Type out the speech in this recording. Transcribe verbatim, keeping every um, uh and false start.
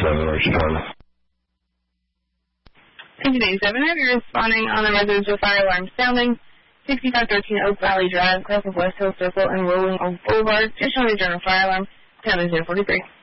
seven, or Chicago. Engine eighty-seven, have you responding on a residential fire alarm sounding sixty-five thirteen Oak Valley Drive, south of West Hill Circle and Rolling Oak Boulevard. Just showing the general fire alarm. Time is zero forty-three.